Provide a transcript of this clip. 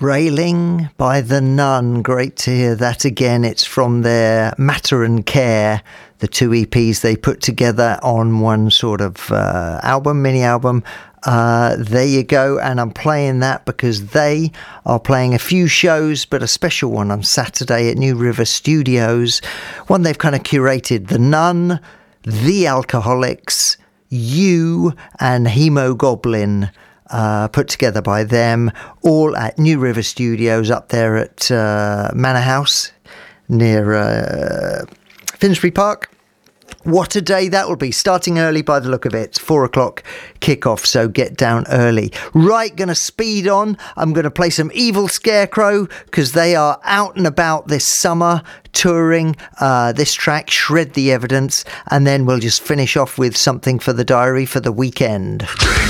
Railing by the Nun. Great to hear that again. It's from their Matter and Care, the two EPs they put together on one sort of mini album. There you go, and I'm playing that because they are playing a few shows, but a special one on Saturday at New River Studios. One they've kind of curated: The Nun, The Alcoholics, You, and Hemogoblin. Put together by them, all at New River Studios up there at Manor House near Finsbury Park. What a day that will be, starting early by the look of it. 4 o'clock kickoff, so get down early. Right, going to speed on. I'm going to play some Evil Scarecrow because they are out and about this summer touring. This track, Shred the Evidence, and then we'll just finish off with something for the diary for the weekend.